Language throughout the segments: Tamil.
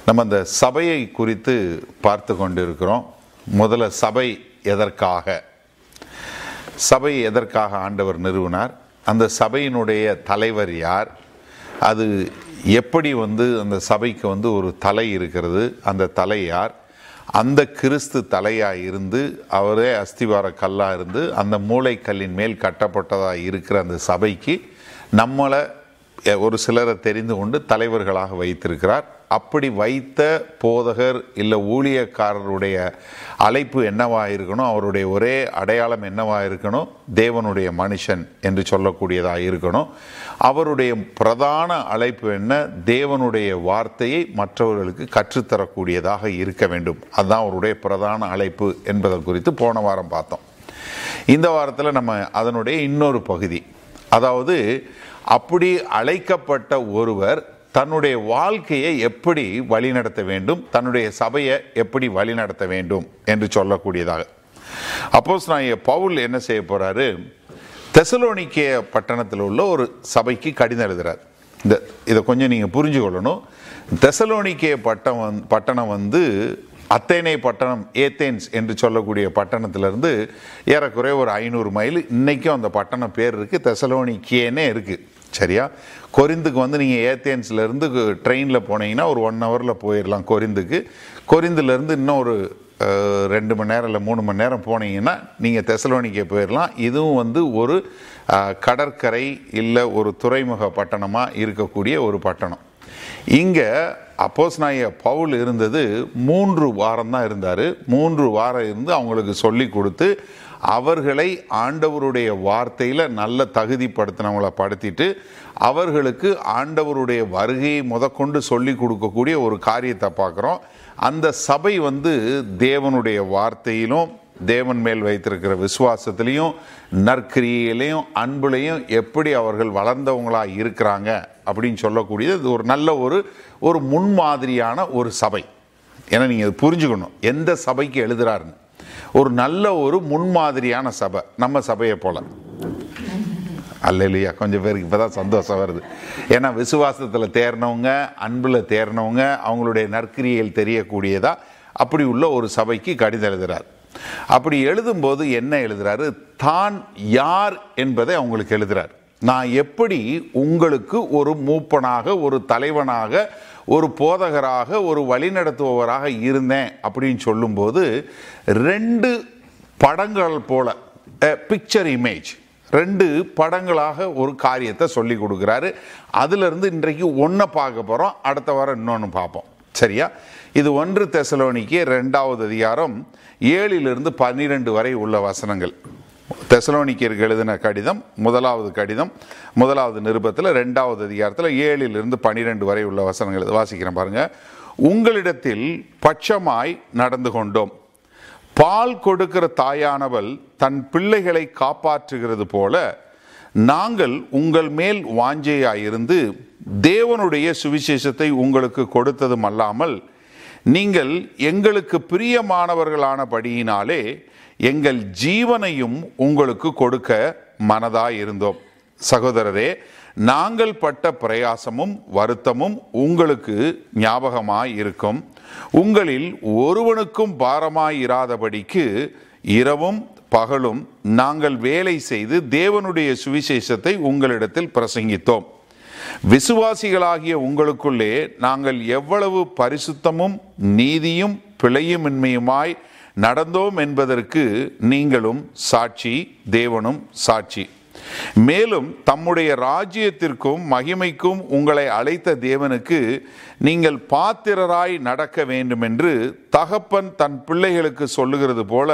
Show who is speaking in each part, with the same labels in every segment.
Speaker 1: நம்ம அந்த சபையை குறித்து பார்த்து கொண்டிருக்கிறோம். முதல்ல சபை எதற்காக, சபை எதற்காக ஆண்டவர் நிறுவினார், அந்த சபையினுடைய தலைவர் யார், அது எப்படி அந்த சபைக்கு ஒரு தலை இருக்கிறது, அந்த தலை யார், அந்த கிறிஸ்து தலையாக இருந்து அவரே அஸ்திவார கல்லாக இருந்து அந்த மூளைக்கல்லின் மேல் கட்டப்பட்டதாக இருக்கிற அந்த சபைக்கு நம்மளை ஒரு சிலரை தெரிந்து கொண்டு தலைவர்களாக வைத்திருக்கிறார். அப்படி வைத்த போதகர் இல்லை ஊழியக்காரருடைய அழைப்பு என்னவாக இருக்கணும், அவருடைய ஒரே அடையாளம் என்னவாக இருக்கணும், தேவனுடைய மனுஷன் என்று சொல்லக்கூடியதாக இருக்கணும். அவருடைய பிரதான அழைப்பு என்ன, தேவனுடைய வார்த்தையை மற்றவர்களுக்கு கற்றுத்தரக்கூடியதாக இருக்க வேண்டும். அதுதான் அவருடைய பிரதான அழைப்பு என்பதை குறித்து போன வாரம் பார்த்தோம். இந்த வாரத்தில் நம்ம அதனுடைய இன்னொரு பகுதி, அதாவது அப்படி அழைக்கப்பட்ட ஒருவர் தன்னுடைய வாழ்க்கையை எப்படி வழிநடத்த வேண்டும், தன்னுடைய சபையை எப்படி வழிநடத்த வேண்டும் என்று சொல்லக்கூடியதாக. அப்போஸ்தலனாகிய பவுல் என்ன செய்ய போறாரு, தெசலோனிக்கே பட்டணத்தில் உள்ள ஒரு சபைக்கு கடிதம் எழுதுறார். இதை கொஞ்சம் நீங்க புரிஞ்சு கொள்ளணும். தெசலோனிக்கே பட்டணம் அத்தேனே பட்டணம், ஏத்தேன்ஸ் என்று சொல்லக்கூடிய பட்டணத்திலிருந்து ஏறக்குறைய ஒரு 500 மைல். இன்னைக்கும் அந்த பட்டணம் பேர் இருக்கு, தெசலோனிக்கேனே இருக்கு. சரியா? கொரிந்துக்கு நீங்கள் ஏத்தேன்ஸ்லேருந்து ட்ரெயினில் போனீங்கன்னா ஒரு 1 ஹவரில் போயிடலாம் கொரிந்துக்கு. கொரிந்துலேருந்து இன்னும் ஒரு 2 மணி நேரம் இல்லை 3 மணி நேரம் போனீங்கன்னா நீங்கள் தெசலோனிக்கே போயிடலாம். இதுவும் ஒரு கடற்கரை இல்லை ஒரு துறைமுக பட்டணமாக இருக்கக்கூடிய ஒரு பட்டணம். இங்கே அப்போஸ்தலனாகிய பவுல் இருந்தது 3 வாரம் தான் இருந்தார். 3 வாரம் இருந்து அவங்களுக்கு சொல்லி கொடுத்து அவர்களை ஆண்டவருடைய வார்த்தையில் நல்ல தகுதிப்படுத்தினவங்களை படுத்திட்டு அவர்களுக்கு ஆண்டவருடைய வருகையை முதற்கொண்டு சொல்லி கொடுக்கக்கூடிய ஒரு காரியத்தை பார்க்குறோம். அந்த சபை தேவனுடைய வார்த்தையிலும் தேவன் மேல் வைத்திருக்கிற விசுவாசத்திலையும் நற்கிரியையிலையும் அன்புலையும் எப்படி அவர்கள் வளர்ந்தவங்களாக இருக்கிறாங்க அப்படின்னு சொல்லக்கூடியது ஒரு நல்ல ஒரு முன்மாதிரியான ஒரு சபை. ஏன்னா நீங்கள் புரிஞ்சுக்கணும், எந்த சபைக்கு எழுதுறாருன்னு. ஒரு நல்ல ஒரு முன்மாதிரியான சபை, நம்ம சபையை போல. அல்லேலூயா. கொஞ்சம் பேருக்கு இப்போதான் சந்தோஷம் வருது. ஏன்னா விசுவாசத்தில் தேர்னவங்க, அன்பில் தேர்னவங்க, அவங்களுடைய நற்கிரியையில் தெரியக்கூடியதா அப்படி உள்ள ஒரு சபைக்கு கடிதம் எழுதுறார். அப்படி எழுதும்போது என்ன எழுதுறாரு, தான் யார் என்பதை அவங்களுக்கு எழுதுறார். நான் எப்படி உங்களுக்கு ஒரு மூப்பனாக, ஒரு தலைவனாக, ஒரு போதகராக, ஒரு வழிநடத்துபவராக இருந்தேன் அப்படின்னு சொல்லும்போது 2 படங்கள் போல, பிக்சர் இமேஜ், 2 படங்களாக ஒரு காரியத்தை சொல்லி கொடுக்குறாரு. அதிலிருந்து இன்றைக்கு ஒன்றை பார்க்க போகிறோம், அடுத்த வாரம் இன்னொன்று பார்ப்போம். சரியா? இது 1 தெசலோனிக்கே 2வது அதிகாரம் 7 to 12 வரை உள்ள வசனங்கள். தெசலோனிக்கேயருக்கு எழுதின கடிதம், முதலாவது கடிதம், முதலாவது நிருபத்தில் 2வது அதிகாரத்தில் 7 to 12 வரை உள்ள வசனங்கள் வாசிக்கிறேன் பாருங்க. உங்களிடத்தில் பட்சமாய் நடந்து கொண்டோம். பால் கொடுக்கிற தாயானவள் தன் பிள்ளைகளை காப்பாற்றுகிறது போல நாங்கள் உங்கள் மேல் வாஞ்சையாயிருந்து தேவனுடைய சுவிசேஷத்தை உங்களுக்கு கொடுத்ததும் அல்லாமல் நீங்கள் எங்களுக்கு பிரியமானவர்களானபடியினாலே எங்கள் ஜீவனையும் உங்களுக்கு கொடுக்க மனதாயிருந்தோம். சகோதரரே, நாங்கள் பட்ட பிரயாசமும் வருத்தமும் உங்களுக்கு ஞாபகமாய் இருக்கும். உங்களில் ஒருவனுக்கும் பாரமாயிராதபடிக்கு இரவும் பகலும் நாங்கள் வேலை செய்து தேவனுடைய சுவிசேஷத்தை உங்களிடத்தில் பிரசங்கித்தோம். விசுவாசிகளாகிய உங்களுக்குள்ளே நாங்கள் எவ்வளவு பரிசுத்தமும் நீதியும் பிழையுமின்மையுமாய் நடந்தோம் என்பதற்கு நீங்களும் சாட்சி, தேவனும் சாட்சி. மேலும் தம்முடைய ராஜ்யத்திற்கும் மகிமைக்கும் உங்களை அழைத்த தேவனுக்கு நீங்கள் பாத்திரராய் நடக்க வேண்டும் என்று தகப்பன் தன் பிள்ளைகளுக்கு சொல்லுகிறது போல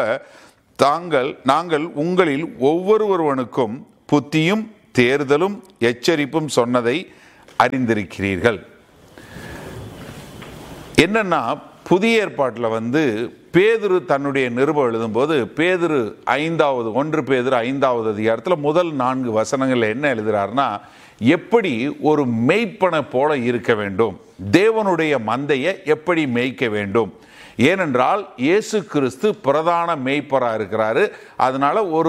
Speaker 1: நாங்கள் உங்களில் ஒவ்வொருவருவனுக்கும் புத்தியும் தேர்தலும் எச்சரிப்பும் சொன்னதை அறிந்திருக்கிறீர்கள். என்னன்னா, புதிய ஏற்பாட்டில் பேதுரு தன்னுடைய நிருபம் எழுதும்போது பேதுரு 1 பேதுரு 5வது அதிகாரத்தில் முதல் 4 வசனங்கள் என்ன எழுதுறாருன்னா, எப்படி ஒரு மேய்ப்பனை போல இருக்க வேண்டும், தேவனுடைய மந்தையை எப்படி மேய்க்க வேண்டும். ஏனென்றால் இயேசு கிறிஸ்து பிரதான மேய்ப்பராக இருக்கிறாரு. அதனால ஒரு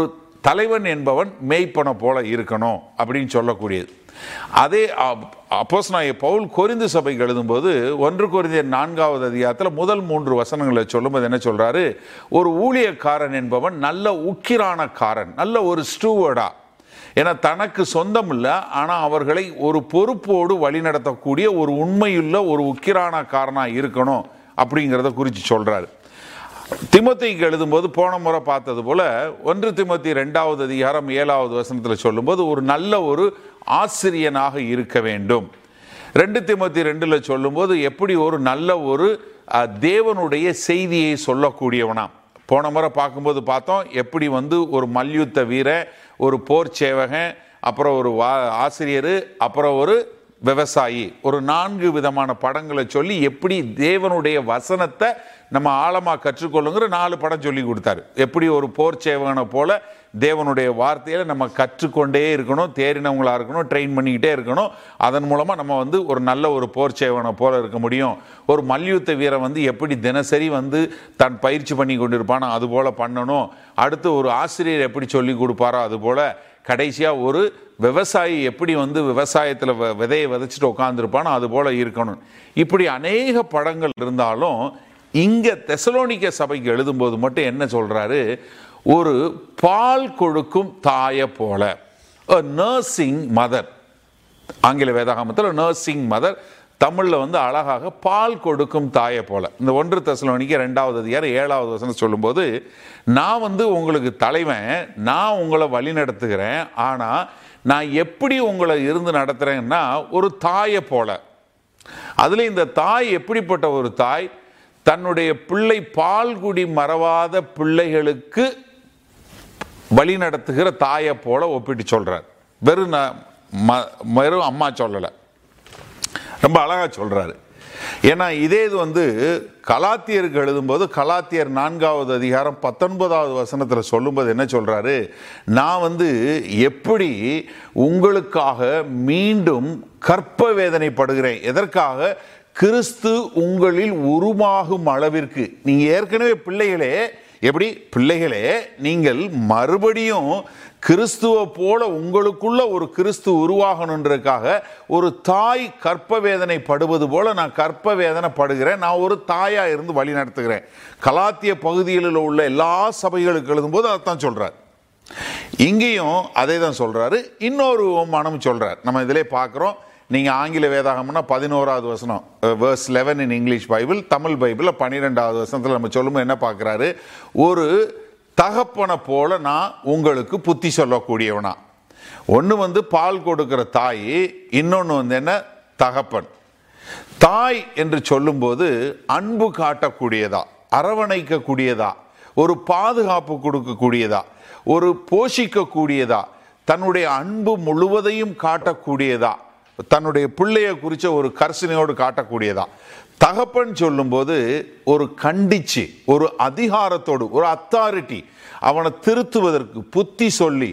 Speaker 1: தலைவன் என்பவன் மேய்ப்பனை போல இருக்கணும் அப்படின்னு சொல்லக்கூடியது. அதே அப்போஸ்தலனாகிய பவுல் கொரிந்து சபைக்கு எழுதும்போது 1 கொரிந்தியர் 4வது அதிகாரத்தில் முதல் 3 வசனங்களை சொல்லும்போது என்ன சொல்றாரு? ஒரு ஊழியக்காரன் என்பவன் நல்ல உக்கிரானக்காரன், நல்ல ஒரு ஸ்டூவர்டா, ஏன்னா தனக்கு சொந்தம் இல்லை, ஆனால் அவர்களை ஒரு பொறுப்போடு வழிநடத்தக்கூடிய ஒரு உண்மையுள்ள ஒரு உக்கிரானக்காரனாக இருக்கணும் அப்படிங்கிறத குறித்து சொல்றாரு. திமோத்தேயுக்கு எழுதும்போது போன முறை பார்த்தது போல 1 தீமோத்தேயு 2வது அதிகாரம் 7வது வசனத்தில் சொல்லும்போது ஒரு நல்ல ஒரு ஆசிரியனாக இருக்க வேண்டும். 2 தீமோத்தேயு 2ல் சொல்லும்போது எப்படி ஒரு நல்ல ஒரு தேவனுடைய செய்தியை சொல்லக்கூடியவனா. போன முறை பார்க்கும்போது பார்த்தோம் எப்படி ஒரு மல்யுத்த வீரன், ஒரு போர் சேவகன், அப்புறம் ஒரு ஆசிரியர், அப்புறம் ஒரு விவசாயி, ஒரு 4 விதமான படங்களை சொல்லி எப்படி தேவனுடைய வசனத்தை நம்ம ஆழமாக கற்றுக்கொள்ளுங்கிற 4 படம் சொல்லி கொடுத்தாரு. எப்படி ஒரு போர் சேவகனை போல தேவனுடைய வார்த்தையில நம்ம கற்றுக்கொண்டே இருக்கணும், தேறினவங்களா இருக்கணும், ட்ரெயின் பண்ணிக்கிட்டே இருக்கணும். அதன் மூலமா நம்ம ஒரு நல்ல ஒரு போர் சேவகனை போல இருக்க முடியும். ஒரு மல்யுத்த வீரன் எப்படி தினசரி தன் பயிற்சி பண்ணி கொண்டிருப்பானோ அது போல பண்ணணும். அடுத்து ஒரு ஆசிரியர் எப்படி சொல்லி கொடுப்பாரோ அது போல, கடைசியா ஒரு விவசாயி எப்படி விவசாயத்தில் விதையை விதைச்சிட்டு உட்காந்துருப்பானோ அது போல இருக்கணும். இப்படி அநேக படங்கள் இருந்தாலும் இங்க தெசலோனிக்க சபைக்கு எழுதும்போது மட்டும் என்ன சொல்றாரு? ஒரு பால் கொடுக்கும் தாயை போல, நர்சிங் மதர். ஆங்கில வேதாகமத்தில் நர்சிங் மதர், தமிழில் அழகாக பால் கொடுக்கும் தாயை போல. இந்த 1 தெசலோனிக்க 2வது அதிகாரம் 7வது வசனம் சொல்லும்போது, நான் உங்களுக்கு தலைவன், நான் உங்களை வழி நடத்துகிறேன், ஆனால் நான் எப்படி உங்களை இருந்து நடத்துகிறேன்னா ஒரு தாயை போல. அதில் இந்த தாய் எப்படிப்பட்ட ஒரு தாய்? தன்னுடைய பிள்ளை பால் குடி மறவாத பிள்ளைகளுக்கு வழி நடத்துகிற தாயை போல ஒப்பிட்டு சொல்றார். வெறும் அம்மா சொல்லலை, ரொம்ப அழகா சொல்றாரு. ஏன்னா இதே இது கலாத்தியருக்கு எழுதும்போது கலாத்தியர் 4வது அதிகாரம் 19வது வசனத்தில் சொல்லும்போது என்ன சொல்றாரு? நான் எப்படி உங்களுக்காக மீண்டும் கற்ப வேதனைப்படுகிறேன். எதற்காக? கிறிஸ்து உங்களில் உருவாகும் அளவிற்கு. நீங்க ஏற்கனவே பிள்ளைகளே, எப்படி பிள்ளைகளே, நீங்கள் மறுபடியும் கிறிஸ்துவ போல உங்களுக்குள்ள ஒரு கிறிஸ்து உருவாகணுன்றதுக்காக ஒரு தாய் கற்ப வேதனை படுவது போல நான் கற்ப வேதனை படுகிறேன். நான் ஒரு தாயா இருந்து வழி நடத்துகிறேன். கலாத்திய பகுதிகளில் உள்ள எல்லா சபைகளுக்கு எழுதும்போது அதைத்தான் சொல்றார். இங்கேயும் அதே தான் சொல்றாரு. இன்னொரு மனம் சொல்றார். நம்ம இதிலே பார்க்கிறோம். நீங்க ஆங்கில வேதாகம்னா 11வது வசனம், verse 11 in English Bible, Tamil பைபிளில் 12வது வசனத்தில் நம்ம சொல்லும்போது என்ன பார்க்கிறாரு? ஒரு தகப்பனை போல நான் உங்களுக்கு புத்தி சொல்லக்கூடியவனா. ஒன்று பால் கொடுக்கிற தாய், இன்னொன்று என்ன? தகப்பன். தாய் என்று சொல்லும்போது அன்பு காட்டக்கூடியதா, அரவணைக்கக்கூடியதா, ஒரு பாதுகாப்பு கொடுக்கக்கூடியதா, ஒரு போஷிக்கக்கூடியதா, தன்னுடைய அன்பு முழுவதையும் காட்டக்கூடியதா, தன்னுடைய பிள்ளைய குறித்த ஒரு கர்சனையோடு காட்டக்கூடியதா. தகப்பன் சொல்லும்போது ஒரு கண்டிச்சு, ஒரு அதிகாரத்தோடு, ஒரு அத்தாரிட்டி, அவனை திருத்துவதற்கு புத்தி சொல்லி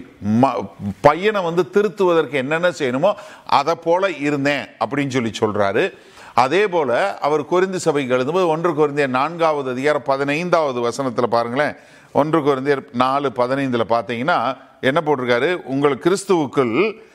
Speaker 1: பையனை திருத்துவதற்கு என்னென்ன செய்யணுமோ அதை போல இருந்தேன் அப்படின்னு சொல்றாரு. அதே போல அவர் கொரிந்து சபைக்கு எழுதும்போது 1 கொரிந்தியர் 4வது அதிகாரம் 15வது வசனத்தில் பாருங்களேன். 1 கொரிந்தியர் 4:15 பார்த்தீங்கன்னா என்ன போட்டிருக்காரு? உங்கள் கிறிஸ்துவுக்குள்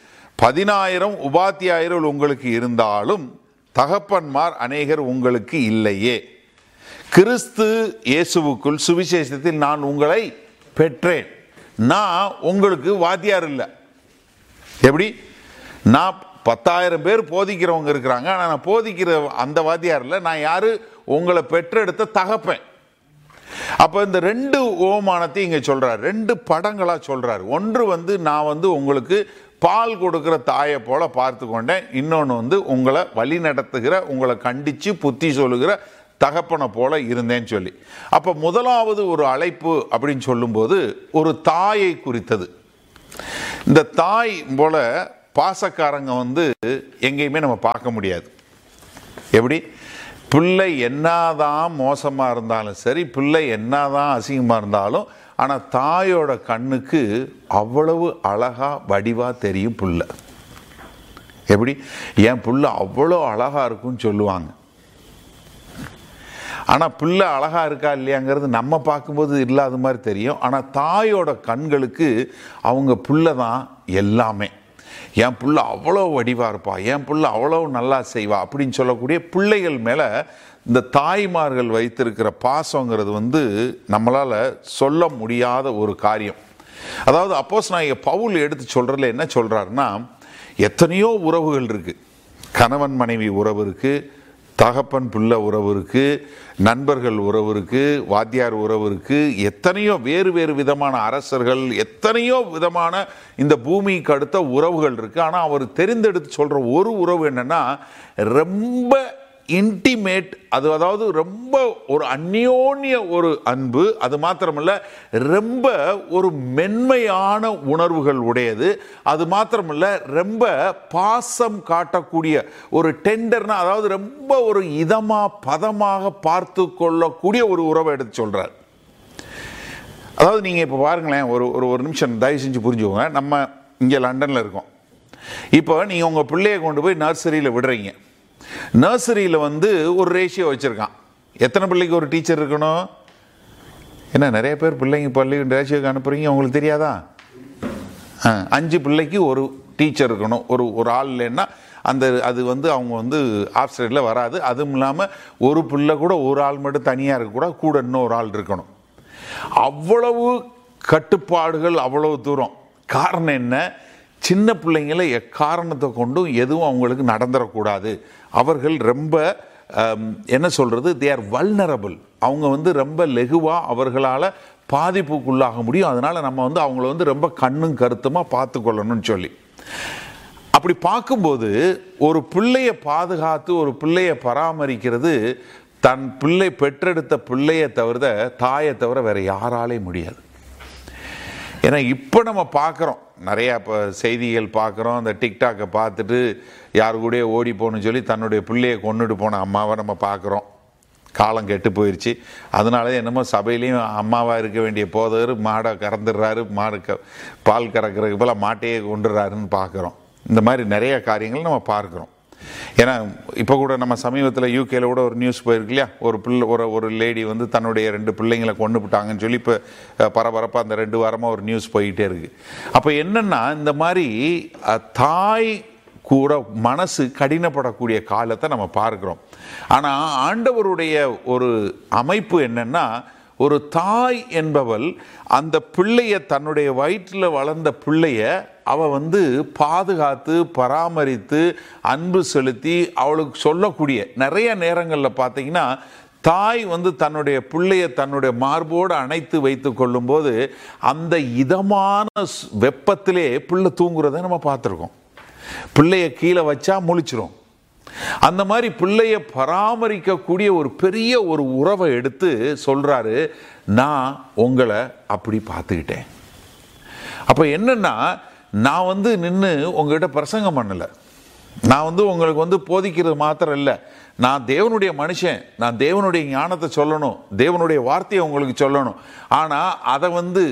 Speaker 1: 10,000 உபாத்தியாயர்கள் உங்களுக்கு இருந்தாலும் தகப்பன்மார் அநேகர் உங்களுக்கு இல்லையே. கிறிஸ்து இயேசுவுக்குள் சுவிசேஷத்தில் நான் உங்களை பெற்றேன். நான் உங்களுக்கு வாத்தியார் இல்லை. எப்படி? நான் 10,000 பேர் போதிக்கிறவங்க இருக்கிறாங்க, ஆனால் நான் போதிக்கிற அந்த வாத்தியார் இல்லை. நான் யாரு? உங்களை பெற்றெடுத்த தகப்பேன். அப்போ இந்த 2 ஓமானத்தையும் இங்கே சொல்றாரு. 2 படங்களா சொல்றாரு. ஒன்று நான் உங்களுக்கு பால் கொடுக்கிற தாயை போல பார்த்து கொண்டேன். இன்னொன்று உங்களை வழி நடத்துகிற, உங்களை கண்டிச்சு புத்தி சொல்லுகிற தகப்பனை போல இருந்தேன்னு சொல்லி. அப்போ முதலாவது ஒரு அழைப்பு அப்படின்னு சொல்லும்போது ஒரு தாயை குறித்தது. இந்த தாய் போல பாசக்காரங்க எங்கேயுமே நம்ம பார்க்க முடியாது. எப்படி? பிள்ளை என்னதான் மோசமாக இருந்தாலும் சரி, பிள்ளை என்னதான் அசிங்கமாக இருந்தாலும், ஆனால் தாயோட கண்ணுக்கு அவ்வளவு அழகா வடிவா தெரியும் பிள்ளை. எப்படி? என் பிள்ளை அவ்வளோ அழகா இருக்குன்னு சொல்லுவாங்க. ஆனால் பிள்ளை அழகாக இருக்கா இல்லையாங்கிறது நம்ம பார்க்கும்போது இல்லாத மாதிரி தெரியும். ஆனால் தாயோட கண்களுக்கு அவங்க பிள்ளை தான் எல்லாமே. என் பிள்ளை அவ்வளோ வடிவாக இருப்பா, என் பிள்ளை அவ்வளோ நல்லா செய்வா அப்படின்னு சொல்லக்கூடிய பிள்ளைகள் மேலே இந்த தாய்மார்கள் வைத்திருக்கிற பாசங்கிறது நம்மளால் சொல்ல முடியாத ஒரு காரியம். அதாவது அப்போஸ்தலனாகிய பவுல் எடுத்து சொல்கிறதுல என்ன சொல்கிறாருன்னா, எத்தனையோ உறவுகள் இருக்குது. கணவன் மனைவி உறவு இருக்குது, தகப்பன் பிள்ளை உறவு இருக்குது, நண்பர்கள் உறவு இருக்குது, வாத்தியார் உறவு இருக்குது, எத்தனையோ வேறு வேறு விதமான அரசர்கள், எத்தனையோ விதமான இந்த பூமிக்கு அடுத்த உறவுகள் இருக்குது. ஆனால் அவர் தெரிந்தெடுத்து சொல்கிற ஒரு உறவு என்னென்னா, ரொம்ப இன்டிமேட், அதாவது ரொம்ப ஒரு அந்யோன்ய ஒரு அன்பு. அது மாத்திரமல்ல, ரொம்ப ஒரு மென்மையான உணர்வுகள் உடையது. அது மாத்திரமல்ல, ரொம்ப பாசம் காட்டக்கூடிய ஒரு டெண்டர்னா, அதாவது ரொம்ப ஒரு பதமாக பார்த்து கொள்ளக்கூடிய ஒரு உறவை எடுத்து சொல்றார். அதாவது நீங்கள் இப்போ பாருங்களேன், ஒரு நிமிஷம் தயவு செஞ்சு புரிஞ்சுக்கோங்க. நம்ம இங்கே லண்டனில் இருக்கோம். இப்போ நீங்கள் உங்கள் பிள்ளையை கொண்டு போய் நர்சரியில் விடுறீங்க. நர்சரியில் ஒரு ரேஷியோ வச்சுருக்கான். எத்தனை பிள்ளைக்கு ஒரு டீச்சர் இருக்கணும்? என்ன நிறைய பேர் பிள்ளைங்க பள்ளி ரேஷியோக்கு அனுப்புகிறீங்க, உங்களுக்கு தெரியாதா? 5 பிள்ளைக்கு ஒரு டீச்சர் இருக்கணும். ஒரு ஆள் இல்லைன்னா அது அவங்க ஆஃப் சைடில் வராது. அதுவும் இல்லாமல் ஒரு பிள்ளை கூட ஒரு ஆள் மட்டும் தனியாக இருக்கக்கூடாது, கூட இன்னொரு ஆள் இருக்கணும். அவ்வளவு கட்டுப்பாடுகள், அவ்வளவு தூரம். காரணம் என்ன? சின்ன பிள்ளைங்களை எக்காரணத்தை கொண்டும் எதுவும் அவங்களுக்கு நடந்துடக்கூடாது. அவர்கள் ரொம்ப என்ன சொல்கிறது, தே ஆர் வல்னரபிள். அவங்க ரொம்ப லெகுவாக அவர்களால் பாதிப்புக்குள்ளாக முடியும். அதனால் நம்ம அவங்கள ரொம்ப கண்ணும் கருத்துமாக பார்த்து கொள்ளணும்னு சொல்லி, அப்படி பார்க்கும்போது ஒரு பிள்ளையை பாதுகாத்து ஒரு பிள்ளையை பராமரிக்கிறது தன் பிள்ளை பெற்றெடுத்த பிள்ளையை தவிர, தாயை தவிர வேறு யாராலே முடியாது. ஏன்னா இப்போ நம்ம பார்க்குறோம், நிறையா இப்போ செய்திகள் பார்க்குறோம். அந்த டிக்டாக்கை பார்த்துட்டு யாரு கூட ஓடி போகணும்னு சொல்லி தன்னுடைய பிள்ளையை கொண்டுட்டு போன அம்மாவை நம்ம பார்க்குறோம். காலம் கெட்டு போயிடுச்சு. அதனால என்னமோ சபையிலையும் அம்மாவாக இருக்க வேண்டிய போதவர் மாடை கறந்துடுறாரு, பால் கறக்கிறதுக்கு போல் மாட்டையே கொண்டுடுறாருன்னு பார்க்குறோம். இந்த மாதிரி நிறைய காரியங்கள் நம்ம பார்க்குறோம். ஏன்னா இப்போ கூட நம்ம சமீபத்தில் யூகேல கூட ஒரு நியூஸ் போயிருக்கு இல்லையா, ஒரு லேடி தன்னுடைய 2 பிள்ளைங்களை கொண்டு விட்டாங்கன்னு சொல்லி இப்போ பரபரப்பாக அந்த 2 வாரமாக ஒரு நியூஸ் போயிட்டே இருக்கு. அப்போ என்னன்னா, இந்த மாதிரி தாய் கூட மனசு கடினப்படக்கூடிய காலத்தை நம்ம பார்க்குறோம். ஆனால் ஆண்டவருடைய ஒரு அமைப்பு என்னன்னா, ஒரு தாய் என்பவள் அந்த பிள்ளைய, தன்னுடைய வயிற்றில் வளர்ந்த பிள்ளைய அவ பாதுகாத்து பராமரித்து அன்பு செலுத்தி அவளுக்கு சொல்லக்கூடிய நிறைய நேரங்களில் பார்த்தீங்கன்னா, தாய் தன்னுடைய பிள்ளைய தன்னுடைய மார்போடு அணைத்து வைத்து கொள்ளும் போது அந்த இதமான வெப்பத்திலே பிள்ளை தூங்குறதை நம்ம பார்த்துருக்கோம். பிள்ளைய கீழே வச்சா முழிச்சிரும். அந்த மாதிரி பிள்ளைய பராமரிக்கக்கூடிய ஒரு பெரிய ஒரு உறவை எடுத்து சொல்றாரு, நான் உங்களை அப்படி பார்த்துக்கிட்டேன். அப்ப என்னன்னா, நான் நின்று உங்ககிட்ட பிரசங்கம் பண்ணல, நான் உங்களுக்கு போதிக்கிறது மாத்திரம் இல்லை, நான் தேவனுடைய மனுஷன், நான் தேவனுடைய ஞானத்தை சொல்லணும், தேவனுடைய வார்த்தையை உங்களுக்கு சொல்லணும். ஆனா அதை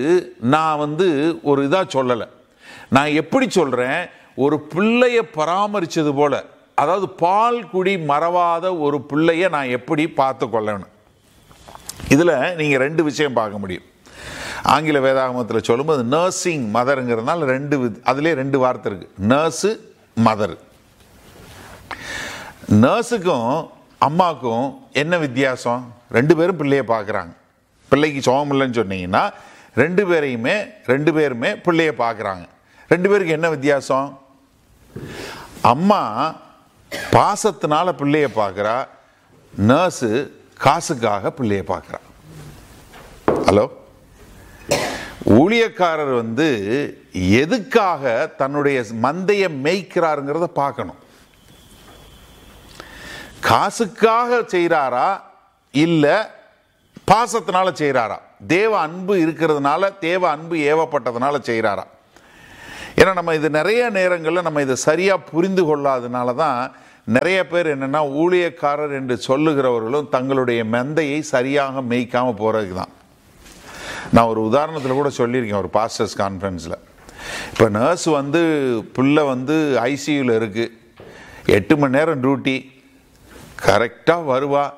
Speaker 1: நான் ஒரு இதா சொல்லலை. நான் எப்படி சொல்றேன், ஒரு பிள்ளைய பராமரிச்சது போல, அதாவது பால் குடி மறவாத ஒரு பிள்ளைய நான் எப்படி பார்த்து கொள்ளணும். இதுல நீங்க 2 விஷயம் பார்க்க முடியும். ஆங்கில வேதாகமத்தில் சொல்லும்போது நர்சிங் மதருங்கிறதுனால அதுலேயே 2 வார்த்தை இருக்கு, நர்ஸு மதர். நர்ஸுக்கும் அம்மாவுக்கும் என்ன வித்தியாசம்? 2 பேரும் பிள்ளையை பார்க்குறாங்க. பிள்ளைக்கு சுகம் இல்லைன்னு சொன்னீங்கன்னா 2 பேருமே பிள்ளையை பார்க்குறாங்க. 2 பேருக்கு என்ன வித்தியாசம்? அம்மா பாசத்தினால பிள்ளையை பார்க்குறா, நர்ஸு காசுக்காக பிள்ளையை பார்க்குறா. ஹலோ, ஊழியக்காரர் எதுக்காக தன்னுடைய மந்தையை மேய்க்கிறாருங்கிறத பார்க்கணும். காசுக்காக செய்கிறாரா இல்ல பாசத்தினால செய்கிறாரா? தேவ அன்பு இருக்கிறதுனால, தேவ அன்பு ஏவப்பட்டதுனால செய்கிறாரா? ஏன்னா நம்ம இது நிறைய நேரங்களில் நம்ம இதை சரியாக புரிந்து கொள்ளாதனால தான் நிறைய பேர் என்னென்னா, ஊழியக்காரர் என்று சொல்லுகிறவர்களும் தங்களுடைய மந்தையை சரியாக மேய்க்காமல் போகிறதுக்கு தான். நான் ஒரு உதாரணத்தில் கூட சொல்லியிருக்கேன் ஒரு பாஸ்டர்ஸ் கான்ஃபரன்ஸில். இப்போ நர்ஸ் பிள்ளை ஐசியூவில் இருக்குது, 8 மணி நேரம் டியூட்டி, கரெக்டாக வருவா,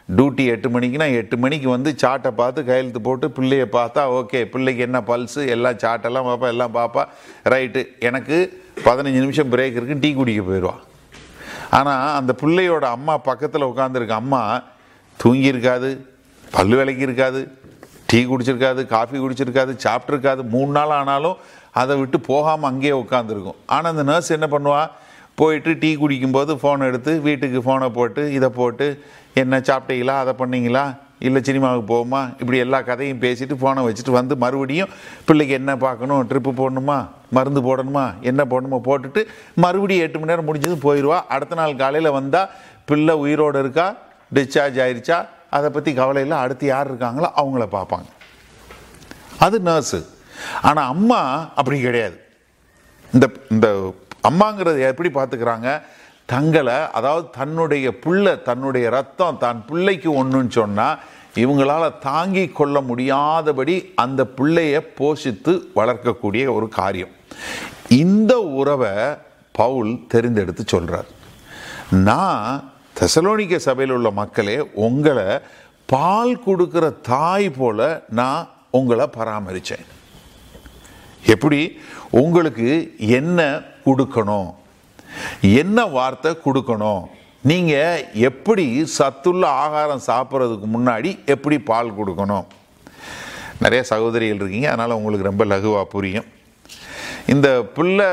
Speaker 1: டியூட்டி 8 மணிக்குன்னா 8 மணிக்கு வந்து சார்ட்டை பார்த்து கையெழுத்து போட்டு பிள்ளையை பார்த்தா ஓகே, பிள்ளைக்கு என்ன பல்ஸு எல்லாம் சார்ட்டெல்லாம் பார்ப்பா, எல்லாம் பார்ப்பா, ரைட்டு எனக்கு 15 நிமிஷம் பிரேக் இருக்குது, டீ குடிக்க போயிடுவா. ஆனால் அந்த பிள்ளையோட அம்மா பக்கத்தில் உட்காந்துருக்க அம்மா தூங்கியிருக்காது, பல்லு விலைக்கு இருக்காது, டீ குடிச்சிருக்காது, காஃபி குடிச்சிருக்காது, சாப்பிட்ருக்காது. 3 நாள் ஆனாலும் அதை விட்டு போகாமல் அங்கேயே உட்காந்துருக்கும். ஆனால் அந்த நர்ஸ் என்ன பண்ணுவா, போயிட்டு டீ குடிக்கும்போது ஃபோனை எடுத்து வீட்டுக்கு ஃபோனை போட்டு இதை போட்டு என்ன சாப்பிட்டீங்களா, அதை பண்ணீங்களா, இல்லை சினிமாவுக்கு போகுமா, இப்படி எல்லா கதையும் பேசிட்டு ஃபோனை வச்சுட்டு வந்து மறுபடியும் பிள்ளைக்கு என்ன பார்க்கணும், ட்ரிப்பு போடணுமா, மருந்து போடணுமா, என்ன போடணுமோ போட்டுட்டு மறுபடியும் 8 மணி நேரம் முடிஞ்சது போயிடுவா. அடுத்த நாள் காலையில் வந்தால் பிள்ளை உயிரோடு இருக்கா, டிஸ்சார்ஜ் ஆயிடுச்சா, அதை பற்றி கவலை இல்லை, அடுத்து யார் இருக்காங்களோ அவங்கள பார்ப்பாங்க. அது நர்ஸு. ஆனால் அம்மா அப்படி கிடையாது. இந்த அம்மாங்கிறது எப்படி பார்த்துக்கிறாங்க, தங்களை, அதாவது தன்னுடைய பிள்ளை, தன்னுடைய ரத்தம் தான் பிள்ளைக்கு ஒன்றுன்னு சொன்னால் இவங்களால் தாங்கி கொள்ள முடியாதபடி அந்த பிள்ளையை போஷித்து வளர்க்கக்கூடிய ஒரு காரியம். இந்த உறவை பவுல் தெரிந்தெடுத்து சொல்கிறார். நான் தெசலோனிக்க சபையில் உள்ள மக்களே, உங்களை பால் கொடுக்கிற தாய் போல நான் உங்களை பராமரித்தேன். எப்படி உங்களுக்கு என்ன கொடுக்கணும், என்ன வார்த்தை கொடுக்கணும், நீங்கள் எப்படி சத்துள்ள ஆகாரம் சாப்பிட்றதுக்கு முன்னாடி எப்படி பால் கொடுக்கணும். நிறைய சகோதரிகள் இருக்கீங்க, அதனால் உங்களுக்கு ரொம்ப லகுவாக புரியும். இந்த பிள்ளை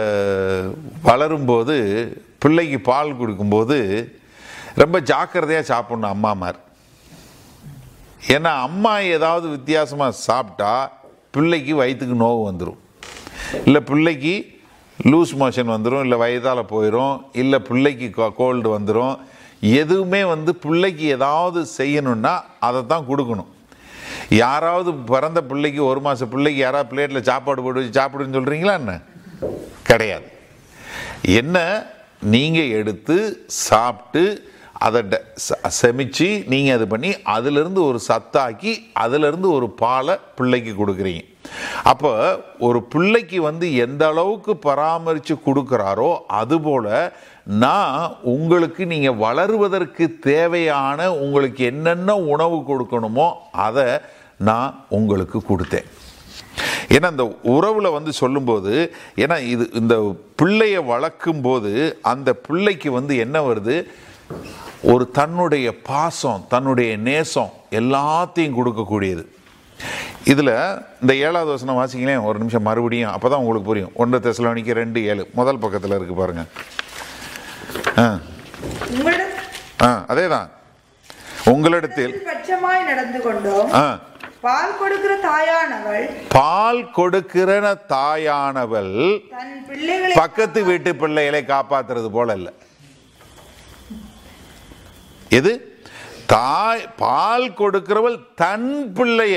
Speaker 1: வளரும்போது பிள்ளைக்கு பால் கொடுக்கும்போது ரொம்ப ஜாக்கிரதையாக சாப்பிட்ணும் அம்மாமார். ஏன்னா அம்மா ஏதாவது வித்தியாசமாக சாப்பிட்டா பிள்ளைக்கு வயிற்றுக்கு நோவு வந்துடும், இல்லை பிள்ளைக்கு லூஸ் மோஷன் வந்துடும், இல்லை வயதால் போயிடும், இல்லை பிள்ளைக்கு கோல்டு வந்துடும். எதுவுமே பிள்ளைக்கு ஏதாவது செய்யணுன்னா அதை தான் கொடுக்கணும். யாராவது பிறந்த பிள்ளைக்கு 1 மாத பிள்ளைக்கு யாராவது பிளேட்டில் சாப்பாடு போட்டு வச்சு சாப்பிடுன்னு சொல்கிறீங்களா? என்ன கிடையாது. என்ன நீங்கள் எடுத்து சாப்பிட்டு அதை செமிச்சு நீங்கள் அது பண்ணி அதிலிருந்து ஒரு சத்தாக்கி அதிலிருந்து ஒரு பாலை பிள்ளைக்கு கொடுக்குறீங்க. அப்போ ஒரு பிள்ளைக்கு எந்த அளவுக்கு பராமரித்து கொடுக்குறாரோ அதுபோல் நான் உங்களுக்கு நீங்கள் வளருவதற்கு தேவையான உங்களுக்கு என்னென்ன உணவு கொடுக்கணுமோ அதை நான் உங்களுக்கு கொடுத்தேன். ஏன்னா இந்த உறவில் சொல்லும்போது, ஏன்னா இது இந்த பிள்ளையை வளர்க்கும் போது அந்த பிள்ளைக்கு என்ன வருது, ஒரு தன்னுடைய பாசம், தன்னுடைய நேசம் எல்லாத்தையும் கொடுக்கக்கூடியது. இதில் இந்த 7வது வசனம் வாசிங்களேன் ஒரு நிமிஷம் மறுபடியும், அப்போ தான் உங்களுக்கு புரியும். 1 தெசலோனிக்கர் 2:7 முதல் பக்கத்தில் இருக்கு பாருங்க. அதே தான். உங்களிடத்தில்
Speaker 2: நடந்து கொண்டோம். பால் கொடுக்கிற தாயானவள்
Speaker 1: பக்கத்து வீட்டு பிள்ளைகளை காப்பாத்துறது போல இல்லை. எது? தாய் பால் கொடுக்கிறவள் தன் பிள்ளைய.